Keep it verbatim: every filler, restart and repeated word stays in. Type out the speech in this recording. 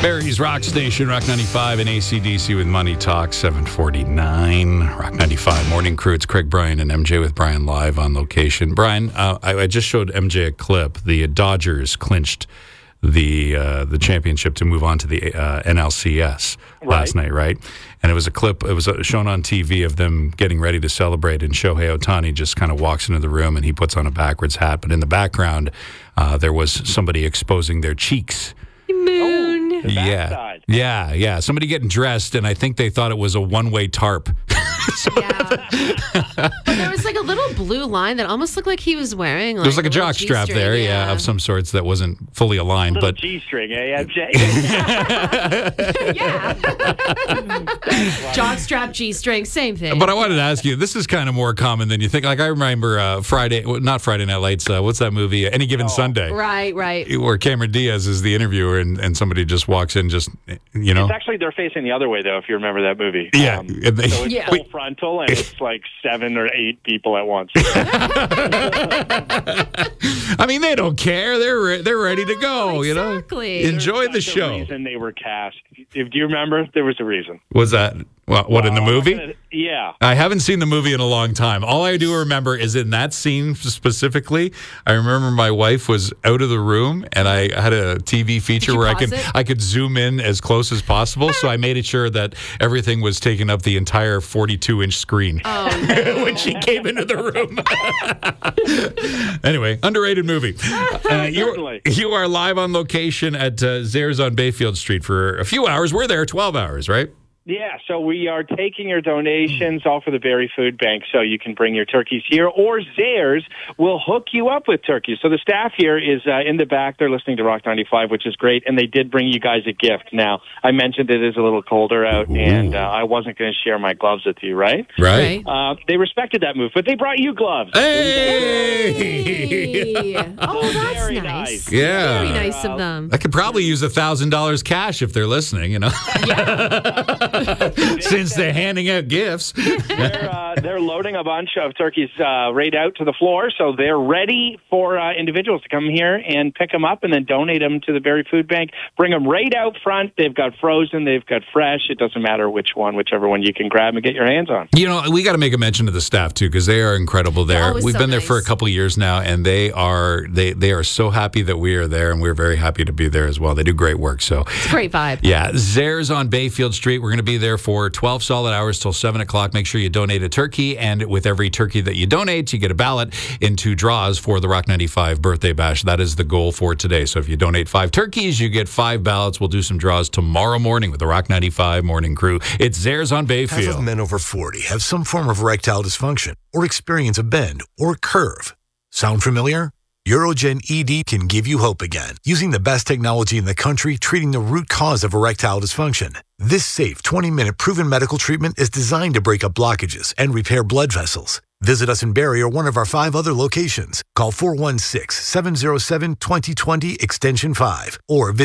Barrie's Rock Station, Rock ninety-five and A C D C with Money Talk, seven forty-nine. Rock ninety-five Morning Crew. It's Craig, Brian, and M J with Brian live on location. Brian, uh, I, I just showed M J a clip. The Dodgers clinched the uh, the championship to move on to the uh, N L C S last Right. night, right? And it was a clip, it was uh, shown on T V of them getting ready to celebrate, and Shohei Ohtani just kind of walks into the room and he puts on a backwards hat. But in the background, uh, there was somebody exposing their cheeks. Moon. The Yeah, backside. yeah, yeah. Somebody getting dressed, and I think they thought it was a one-way tarp. Yeah. But there was like a little blue line that almost looked like he was wearing. Like, There's like a, little jock strap G-string, there, yeah. of some sorts that wasn't fully aligned. Little But G-string, eh, M J? Yeah. Jock strap, G-string, same thing. but I wanted to ask you, this is kind of more common than you think. Like I remember uh, Friday, well, not Friday Night Lights. Uh, what's that movie? Any Given Sunday. Right, right. Where Cameron Diaz is the interviewer, and, and somebody just walks in, just you know. It's actually, they're facing the other way, though, if you remember that movie. Yeah. Um, And they- so it's Yeah. full frontal, and it's like seven or eight people at once. I mean, they don't care. They're re- they're ready to go. You know, exactly. enjoy the There's such a show. reason they were cast. If, do you remember? There was a reason. Was that what, what in the Well, I'm not movie? gonna- yeah. I haven't seen the movie in a long time. All I do remember is in that scene specifically, I remember my wife was out of the room and I had a T V feature you where I pause could it? I could zoom in as close as possible. So I made it sure that everything was taking up the entire forty-two inch screen Oh, no. when she came into the room. Anyway, underrated movie. Uh, you, Definitely. you are live on location at uh, Zares on Bayfield Street for a few hours. We're there twelve hours, right? Yeah, so we are taking your donations, all for the Berry Food Bank, so you can bring your turkeys here, or Zares will hook you up with turkeys. So the staff here is uh, in the back. They're listening to Rock ninety-five, which is great, and they did bring you guys a gift. Now, I mentioned it is a little colder out, and uh, I wasn't going to share my gloves with you, right? Right. Right. Uh, they respected that move, but they brought you gloves. Hey! Hey. Oh, that's Very nice. nice. Yeah. Very nice of them. I could probably use a thousand dollars cash if they're listening, you know. Since they're handing out gifts. They're, uh, they're loading a bunch of turkeys uh, right out to the floor, so they're ready for uh, individuals to come here and pick them up and then donate them to the Berry Food Bank. Bring them right out front. They've got frozen, they've got fresh. It doesn't matter which one, whichever one you can grab and get your hands on. You know, we got to make a mention to the staff too, because they are incredible there. always We've so been there for a nice. couple of years now, and they are they they are so happy that we are there, and we're very happy to be there as well. They do great work. So It's a great vibe. yeah, Zares on Bayfield Street. We're going to be there for twelve solid hours till seven o'clock. Make sure you donate a turkey, and with every turkey that you donate, you get a ballot into draws for the Rock ninety-five birthday bash. That is the goal for today. So if you donate five turkeys, you get five ballots. We'll do some draws tomorrow morning with the Rock ninety-five morning crew. It's Zares on Half of Bayfield. men over forty have some form of erectile dysfunction or experience a bend or curve. Sound familiar? Urogen E D can give you hope again, using the best technology in the country treating the root cause of erectile dysfunction. This safe twenty-minute proven medical treatment is designed to break up blockages and repair blood vessels. Visit us in Barrie or one of our five other locations. Call four one six, seven zero seven, two zero two zero extension five or visit